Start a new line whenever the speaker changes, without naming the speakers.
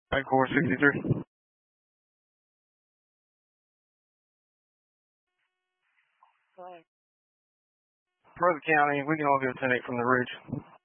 At Core 63. For the county, we can all go 10-8 from the ridge.